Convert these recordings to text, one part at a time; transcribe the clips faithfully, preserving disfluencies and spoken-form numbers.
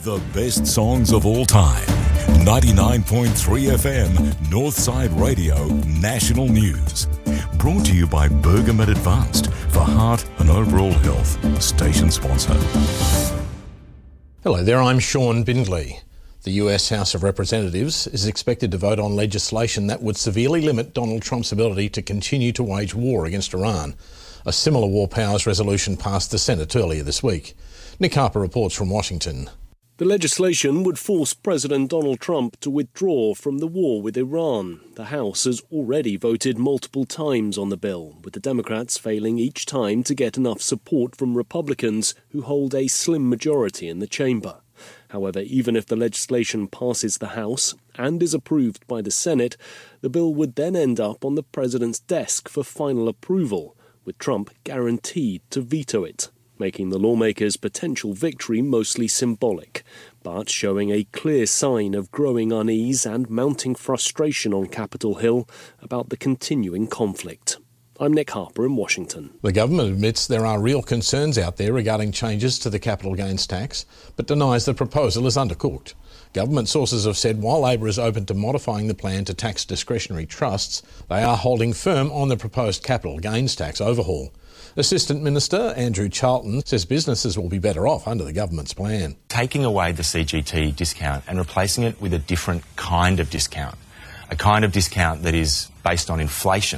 The best songs of all time. ninety-nine point three F M, Northside Radio, National News. Brought to you by Bergamet Advanced for heart and overall health. Station sponsor. Hello there, I'm Sean Bindley. The U S House of Representatives is expected to vote on legislation that would severely limit Donald Trump's ability to continue to wage war against Iran. A similar war powers resolution passed the Senate earlier this week. Nick Harper reports from Washington. The legislation would force President Donald Trump to withdraw from the war with Iran. The House has already voted multiple times on the bill, with the Democrats failing each time to get enough support from Republicans who hold a slim majority in the chamber. However, even if the legislation passes the House and is approved by the Senate, the bill would then end up on the president's desk for final approval, with Trump guaranteed to veto it, making the lawmakers' potential victory mostly symbolic, but showing a clear sign of growing unease and mounting frustration on Capitol Hill about the continuing conflict. I'm Nick Harper in Washington. The government admits there are real concerns out there regarding changes to the capital gains tax, but denies the proposal is undercooked. Government sources have said while Labor is open to modifying the plan to tax discretionary trusts, they are holding firm on the proposed capital gains tax overhaul. Assistant Minister Andrew Charlton says businesses will be better off under the government's plan. Taking away the C G T discount and replacing it with a different kind of discount, a kind of discount that is based on inflation.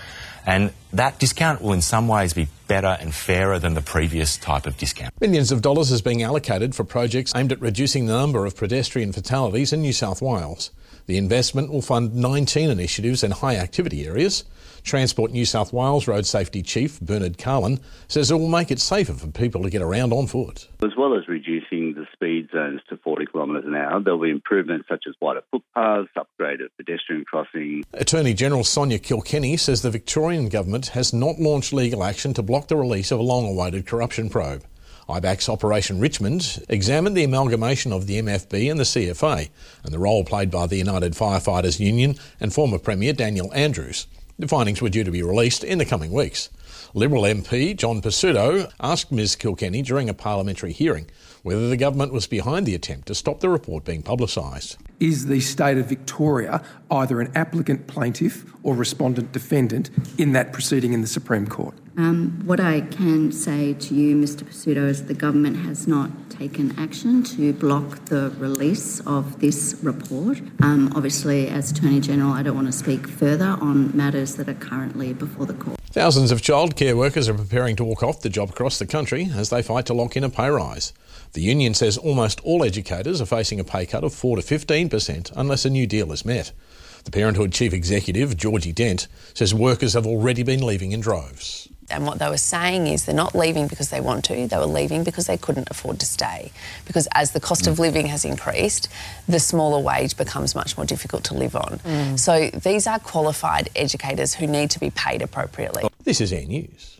And that discount will in some ways be better and fairer than the previous type of discount. Millions of dollars is being allocated for projects aimed at reducing the number of pedestrian fatalities in New South Wales. The investment will fund nineteen initiatives in high activity areas. Transport New South Wales Road Safety Chief Bernard Carlin says it will make it safer for people to get around on foot. As well as reducing the speed zones to forty kilometres an hour, there'll be improvements such as wider footpaths, upgraded pedestrian crossings. Attorney General Sonia Kilkenny says the Victorian government has not launched legal action to block the release of a long-awaited corruption probe. I BAC's Operation Richmond examined the amalgamation of the M F B and the C F A and the role played by the United Firefighters Union and former Premier Daniel Andrews. The findings were due to be released in the coming weeks. Liberal M P John Pesutto asked Ms Kilkenny during a parliamentary hearing whether the government was behind the attempt to stop the report being publicised. Is the state of Victoria either an applicant plaintiff or respondent defendant in that proceeding in the Supreme Court? Um, what I can say to you, Mr Pesutto, is the government has not taken action to block the release of this report. Um, obviously, as Attorney General, I don't want to speak further on matters that are currently before the court. Thousands of childcare workers are preparing to walk off the job across the country as they fight to lock in a pay rise. The union says almost all educators are facing a pay cut of four to fifteen percent unless a new deal is met. The Parenthood Chief Executive, Georgie Dent, says workers have already been leaving in droves. And what they were saying is they're not leaving because they want to, they were leaving because they couldn't afford to stay. Because as the cost mm. of living has increased, the smaller wage becomes much more difficult to live on. Mm. So these are qualified educators who need to be paid appropriately. This is Air News.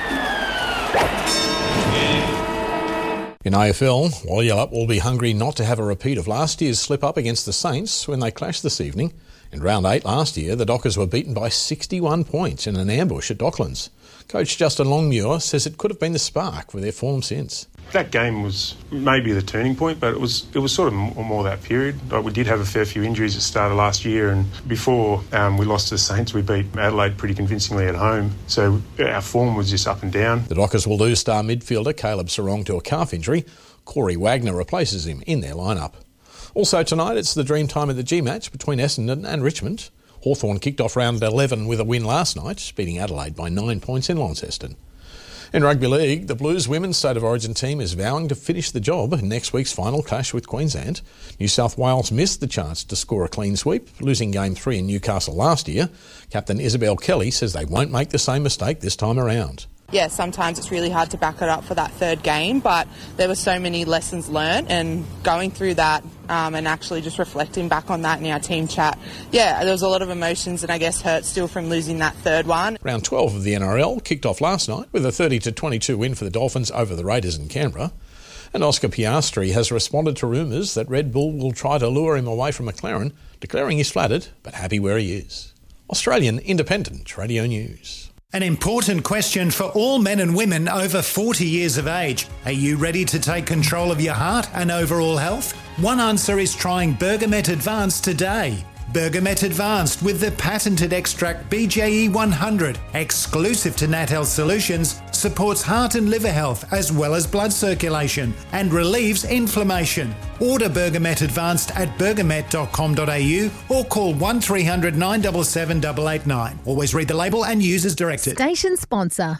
In A F L, Walyalup will be hungry not to have a repeat of last year's slip-up against the Saints when they clashed this evening. In round eight last year, the Dockers were beaten by sixty-one points in an ambush at Docklands. Coach Justin Longmuir says it could have been the spark for their form since. That game was maybe the turning point, but it was it was sort of more that period. Like we did have a fair few injuries at the start of last year, and before um, we lost to the Saints, we beat Adelaide pretty convincingly at home. So our form was just up and down. The Dockers will lose star midfielder Caleb Sarong to a calf injury. Corey Wagner replaces him in their lineup. Also tonight, it's the dream time of the G-match between Essendon and Richmond. Hawthorn kicked off round eleven with a win last night, beating Adelaide by nine points in Launceston. In rugby league, the Blues women's State of Origin team is vowing to finish the job in next week's final clash with Queensland. New South Wales missed the chance to score a clean sweep, losing game three in Newcastle last year. Captain Isabel Kelly says they won't make the same mistake this time around. Yeah, sometimes it's really hard to back it up for that third game, but there were so many lessons learned, and going through that um, and actually just reflecting back on that in our team chat, yeah, there was a lot of emotions and I guess hurt still from losing that third one. Round twelve of the N R L kicked off last night with a thirty to twenty-two win for the Dolphins over the Raiders in Canberra. And Oscar Piastri has responded to rumours that Red Bull will try to lure him away from McLaren, declaring he's flattered but happy where he is. Australian Independent Radio News. An important question for all men and women over forty years of age. Are you ready to take control of your heart and overall health? One answer is trying Bergamet Advanced today. Bergamet Advanced with the patented extract B J E one hundred, exclusive to Nat Health Solutions, supports heart and liver health as well as blood circulation and relieves inflammation. Order Bergamet Advanced at bergamet dot com dot a u or call one three hundred nine seven seven eight eight nine. Always read the label and use as directed. Station sponsor.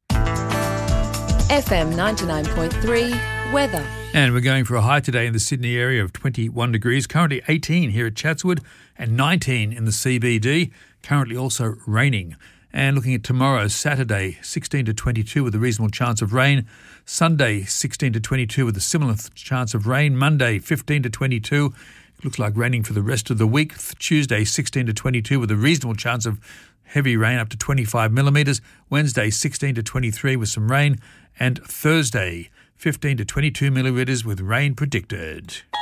F M ninety-nine point three weather. And we're going for a high today in the Sydney area of twenty-one degrees, currently eighteen here at Chatswood and nineteen in the C B D, currently also raining. And looking at tomorrow, Saturday, sixteen to twenty-two with a reasonable chance of rain. Sunday, sixteen to twenty-two with a similar chance of rain. Monday, fifteen to twenty-two. It looks like raining for the rest of the week. Tuesday, sixteen to twenty-two with a reasonable chance of heavy rain up to twenty-five millimetres. Wednesday, sixteen to twenty-three with some rain. And Thursday, fifteen to twenty-two millimetres with rain predicted.